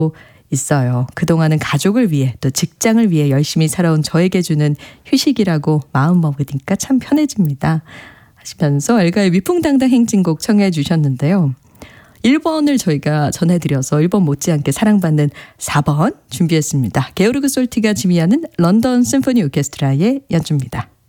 있어요. 그동안은 가족을 위해 또 직장을 위해 열심히 살아온 저에게 주는 휴식이라고 마음먹으니까 참 편해집니다. 하시면서 엘가의 위풍당당 행진곡 청해 주셨는데요. 1번을 저희가 전해드려서 1번 못지않게 사랑받는 4번 준비했습니다. 게오르그 솔티가 지휘하는 런던 심포니 오케스트라의 연주입니다.